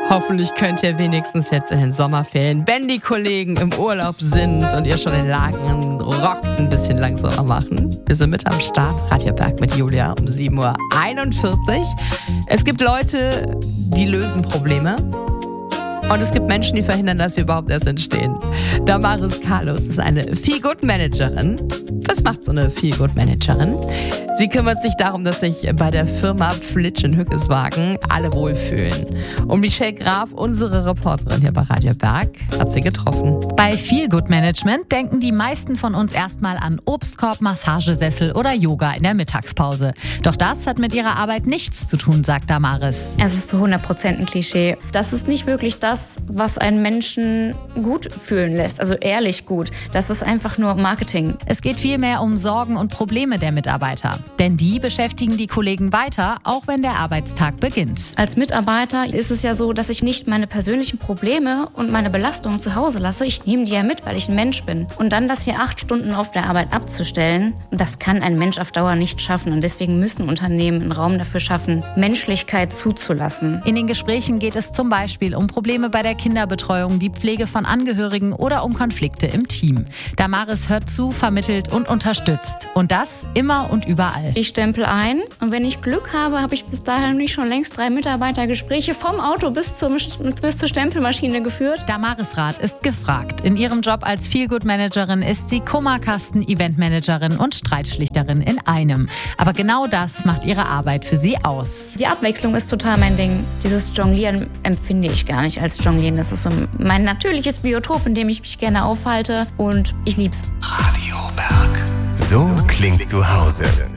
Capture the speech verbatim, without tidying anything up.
Hoffentlich könnt ihr wenigstens jetzt in den Sommerferien, wenn die Kollegen im Urlaub sind und ihr schon den Laken Rock ein bisschen langsamer machen. Wir sind mit am Start. Radio Berg mit Julia um sieben Uhr einundvierzig. Es gibt Leute, die lösen Probleme. Und es gibt Menschen, die verhindern, dass sie überhaupt erst entstehen. Damaris Carlos ist eine Feel-Good-Managerin. Was macht so eine Feel-Good-Managerin? Sie kümmert sich darum, dass sich bei der Firma Flitsch in Hückeswagen alle wohlfühlen. Und Michelle Graf, unsere Reporterin hier bei Radio Berg, hat sie getroffen. Bei Feel-Good-Management denken die meisten von uns erstmal an Obstkorb, Massagesessel oder Yoga in der Mittagspause. Doch das hat mit ihrer Arbeit nichts zu tun, sagt Damaris. Es ist zu hundert Prozent ein Klischee. Das ist nicht wirklich das, was einen Menschen gut fühlen lässt, also ehrlich gut. Das ist einfach nur Marketing. Es geht vielmehr um Sorgen und Probleme der Mitarbeiter. Denn die beschäftigen die Kollegen weiter, auch wenn der Arbeitstag beginnt. Als Mitarbeiter ist es ja so, dass ich nicht meine persönlichen Probleme und meine Belastungen zu Hause lasse. Ich nehme die ja mit, weil ich ein Mensch bin. Und dann das hier acht Stunden auf der Arbeit abzustellen, das kann ein Mensch auf Dauer nicht schaffen. Und deswegen müssen Unternehmen einen Raum dafür schaffen, Menschlichkeit zuzulassen. In den Gesprächen geht es zum Beispiel um Probleme bei der Kinderbetreuung, die Pflege von Angehörigen oder um Konflikte im Team. Damaris hört zu, vermittelt und unterstützt. Und das immer und überall. Ich stempel ein und wenn ich Glück habe, habe ich bis dahin nicht schon längst drei Mitarbeitergespräche vom Auto bis, zum, bis zur Stempelmaschine geführt. Damaris Rath ist gefragt. In ihrem Job als Feel-Good-Managerin ist sie Kummerkasten, Eventmanagerin und Streitschlichterin in einem. Aber genau das macht ihre Arbeit für sie aus. Die Abwechslung ist total mein Ding. Dieses Jonglieren empfinde ich gar nicht als Jonglieren. Das ist so mein natürliches Biotop, in dem ich mich gerne aufhalte und ich lieb's. Radio Berg. So klingt zu Hause.